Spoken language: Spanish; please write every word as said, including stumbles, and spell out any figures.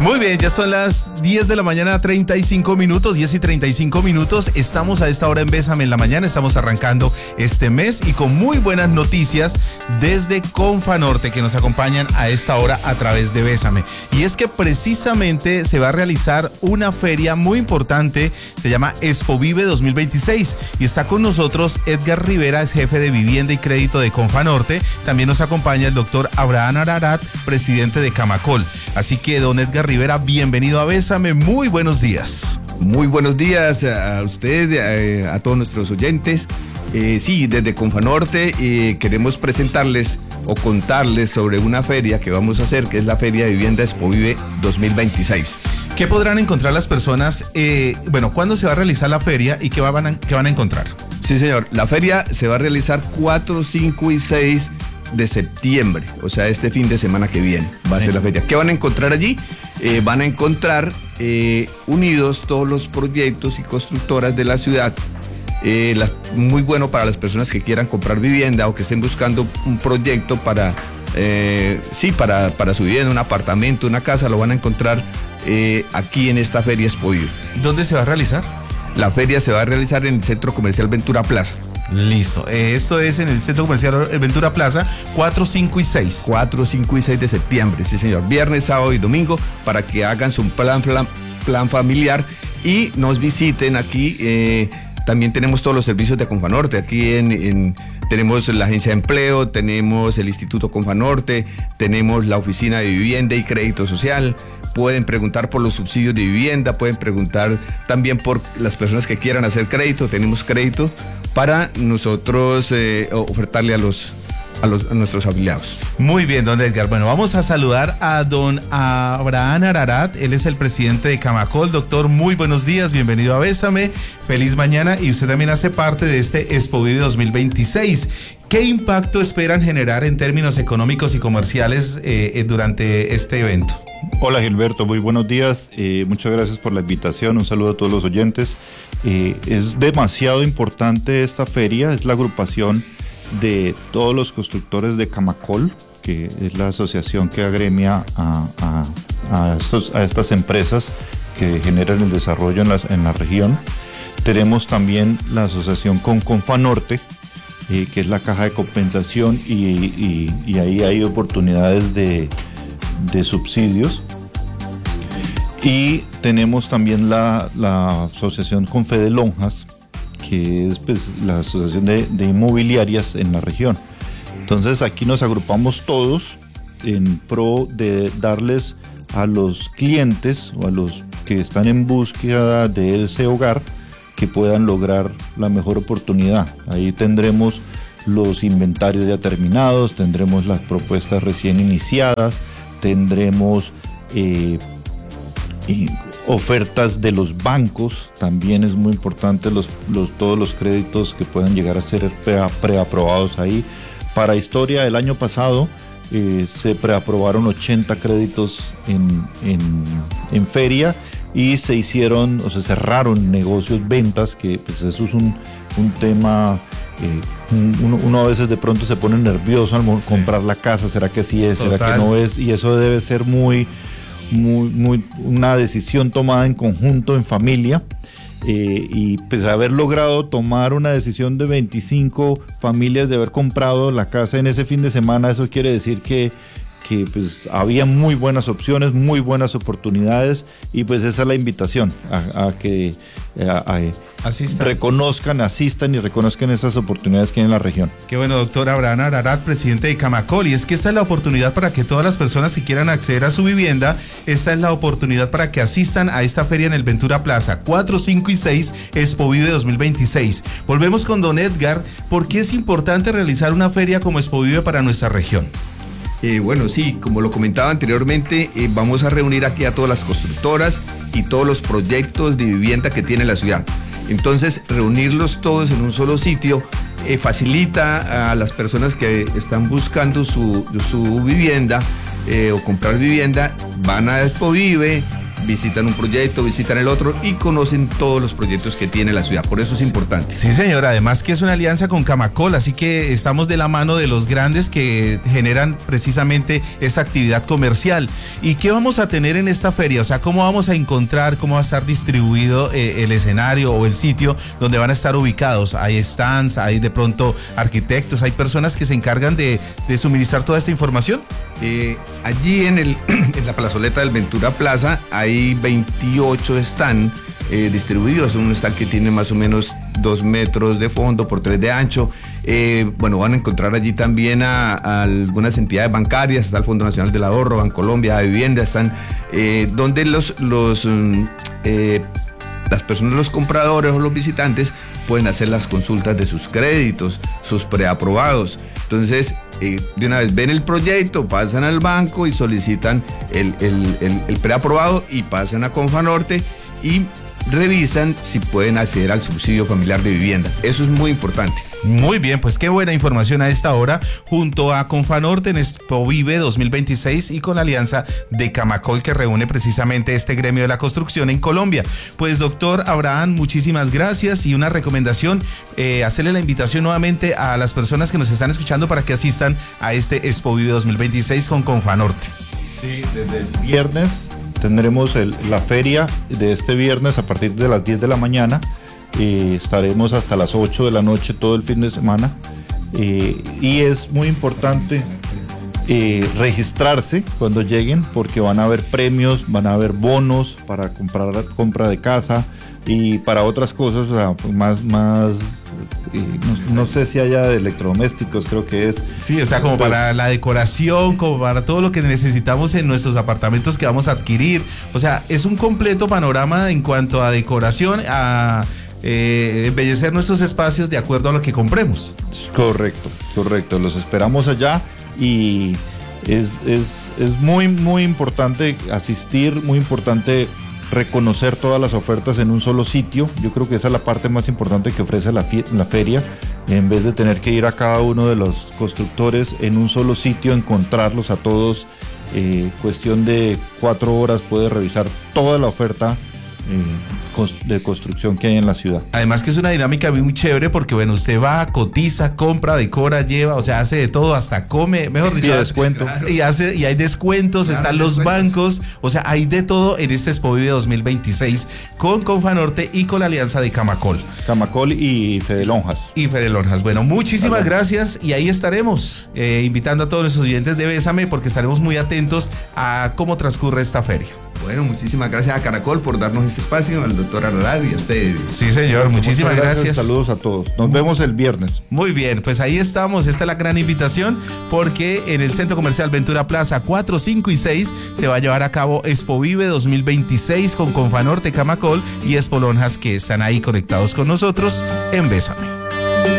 Muy bien, ya son las diez de la mañana, treinta y cinco minutos, diez y treinta y cinco minutos. Estamos a esta hora en Bésame en la mañana, estamos arrancando este mes y con muy buenas noticias desde Confanorte que nos acompañan a esta hora a través de Bésame. Y es que precisamente se va a realizar una feria muy importante, se llama Expovive dos mil veintiséis y está con nosotros Edgar Rivera, es jefe de Vivienda y Crédito de Confanorte. También nos acompaña el doctor Abraham Ararat, presidente de Camacol. Así que, don Edgar Rivera, bienvenido a Bésame, muy buenos días. Muy buenos días a usted, a, a todos nuestros oyentes. Eh, sí, desde Confanorte eh, queremos presentarles o contarles sobre una feria que vamos a hacer, que es la Feria de Vivienda Expovive dos mil veintiséis. ¿Qué podrán encontrar las personas? Eh, bueno, ¿cuándo se va a realizar la feria y qué van a, qué van a encontrar? Sí, señor, la feria se va a realizar cuatro, cinco y seis de septiembre, o sea, este fin de semana que viene va a ser la feria. ¿Qué van a encontrar allí? Eh, van a encontrar eh, unidos todos los proyectos y constructoras de la ciudad. Eh, la, muy bueno para las personas que quieran comprar vivienda o que estén buscando un proyecto para, eh, sí, para, para su vivienda, un apartamento, una casa, lo van a encontrar eh, aquí en esta feria Expovive. ¿Dónde se va a realizar? La feria se va a realizar en el Centro Comercial Ventura Plaza. Listo, eh, esto es en el Centro Comercial Ventura Plaza, cuatro, cinco y seis. cuatro, cinco y seis de septiembre, sí señor, viernes, sábado y domingo, para que hagan su plan, plan, plan familiar y nos visiten aquí. Eh, también tenemos todos los servicios de Confanorte, aquí en, en, tenemos la agencia de empleo, tenemos el Instituto Confanorte, tenemos la Oficina de Vivienda y Crédito Social. Pueden preguntar por los subsidios de vivienda, pueden preguntar también por las personas que quieran hacer crédito. Tenemos crédito para nosotros eh, ofertarle a los, a los a nuestros afiliados. Muy bien, don Edgar. Bueno, vamos a saludar a don Abraham Ararat. Él es el presidente de Camacol. Doctor, muy buenos días, bienvenido a Bésame. Feliz mañana y usted también hace parte de este Expovive dos mil veintiséis. ¿Qué impacto esperan generar en términos económicos y comerciales eh, durante este evento? Hola Gilberto, muy buenos días, eh, muchas gracias por la invitación, un saludo a todos los oyentes. Eh, es demasiado importante esta feria, es la agrupación de todos los constructores de Camacol, que es la asociación que agremia a, a, a, estos, a estas empresas que generan el desarrollo en la, en la región. Tenemos también la asociación con Confanorte, eh, que es la caja de compensación y, y, y ahí hay oportunidades de de subsidios, y tenemos también la, la asociación con Fede Lonjas, que es pues, la asociación de, de inmobiliarias en la región. Entonces aquí nos agrupamos todos en pro de darles a los clientes o a los que están en búsqueda de ese hogar que puedan lograr la mejor oportunidad. Ahí tendremos los inventarios ya terminados, tendremos las propuestas recién iniciadas, tendremos eh, y ofertas de los bancos, también es muy importante los, los, todos los créditos que puedan llegar a ser preaprobados ahí. Para historia, el año pasado eh, se preaprobaron ochenta créditos en, en, en feria y se hicieron o se cerraron negocios, ventas, que pues eso es un, un tema... Eh, uno, uno a veces de pronto se pone nervioso al sí. comprar la casa, ¿será que sí es? ¿Será Total. que no es? Y eso debe ser muy, muy, muy una decisión tomada en conjunto, en familia, eh, y pues haber logrado tomar una decisión de veinticinco familias de haber comprado la casa en ese fin de semana, eso quiere decir que que pues había muy buenas opciones, muy buenas oportunidades, y pues esa es la invitación a, a que a, a asistan. reconozcan, asistan y reconozcan esas oportunidades que hay en la región. Qué bueno, doctor Abraham Ararat, presidente de Camacol, y es que esta es la oportunidad para que todas las personas que quieran acceder a su vivienda, esta es la oportunidad para que asistan a esta feria en el Ventura Plaza, cuatro, cinco y seis, Expovive dos mil veintiséis. Volvemos con don Edgar. ¿Por qué es importante realizar una feria como Expovive para nuestra región? Eh, bueno, sí, como lo comentaba anteriormente, eh, vamos a reunir aquí a todas las constructoras y todos los proyectos de vivienda que tiene la ciudad. Entonces, reunirlos todos en un solo sitio eh, facilita a las personas que están buscando su, su vivienda eh, o comprar vivienda, van a Expovive, visitan un proyecto, visitan el otro y conocen todos los proyectos que tiene la ciudad. Por eso es importante. Sí, señor. Además que es una alianza con Camacol, así que estamos de la mano de los grandes que generan precisamente esa actividad comercial. ¿Y qué vamos a tener en esta feria? O sea, ¿cómo vamos a encontrar, cómo va a estar distribuido eh, el escenario o el sitio donde van a estar ubicados? Hay stands, hay de pronto arquitectos, hay personas que se encargan de, de suministrar toda esta información. Eh, allí en, el, en la plazoleta del Ventura Plaza hay veintiocho stands eh, distribuidos. Un stand que tiene más o menos dos metros de fondo por tres de ancho. Eh, bueno, van a encontrar allí también a, a algunas entidades bancarias. Está el Fondo Nacional del Ahorro, Bancolombia, de Vivienda, están eh, donde los, los eh, las personas, los compradores o los visitantes pueden hacer las consultas de sus créditos, sus preaprobados. Entonces, eh, de una vez ven el proyecto, pasan al banco y solicitan el, el, el, el preaprobado y pasan a Confanorte y revisan si pueden acceder al subsidio familiar de vivienda. Eso es muy importante. Muy bien, pues qué buena información a esta hora, junto a Confanorte en Expovive dos mil veintiséis y con la alianza de Camacol, que reúne precisamente este gremio de la construcción en Colombia. Pues doctor Abraham, muchísimas gracias, y una recomendación, eh, hacerle la invitación nuevamente a las personas que nos están escuchando para que asistan a este Expovive dos mil veintiséis con Confanorte. Sí, desde el viernes tendremos el, la feria de este viernes a partir de las diez de la mañana. Eh, estaremos hasta las ocho de la noche todo el fin de semana, eh, y es muy importante eh, registrarse cuando lleguen, porque van a haber premios, van a haber bonos para comprar compra de casa y para otras cosas, o sea, más, más eh, no, no sé si haya de electrodomésticos, creo que es. Sí, o sea, como pero, para la decoración, como para todo lo que necesitamos en nuestros apartamentos que vamos a adquirir. O sea, es un completo panorama en cuanto a decoración, a Eh, embellecer nuestros espacios de acuerdo a lo que compremos. Correcto, correcto. Los esperamos allá y es, es, es muy, muy importante asistir, muy importante reconocer todas las ofertas en un solo sitio. Yo creo que esa es la parte más importante que ofrece la, la feria. En vez de tener que ir a cada uno de los constructores en un solo sitio, encontrarlos a todos, eh, cuestión de cuatro horas puede revisar toda la oferta de construcción que hay en la ciudad. Además que es una dinámica muy chévere, porque bueno, usted va, cotiza, compra, decora, lleva, o sea, hace de todo, hasta come, mejor dicho, y descuento. Claro. Y hace, y hay descuentos, claro, están los descuentos. bancos, o sea, hay de todo en este Expovive dos mil veintiséis con Confanorte y con la alianza de Camacol. Camacol y Fedelonjas. Y Fedelonjas. Bueno, muchísimas Salud. gracias, y ahí estaremos eh, invitando a todos nuestros oyentes de Bésame, porque estaremos muy atentos a cómo transcurre esta feria. Bueno, muchísimas gracias a Caracol por darnos este espacio, al doctor Arralad y a ustedes. Sí, señor, muchísimas gracias. gracias. Saludos a todos. Nos vemos el viernes. Muy bien, pues ahí estamos. Esta es la gran invitación, porque en el Centro Comercial Ventura Plaza cuatro, cinco y seis se va a llevar a cabo Expovive dos mil veintiséis con Confanorte, Camacol y Expolonjas, que están ahí conectados con nosotros en Bésame.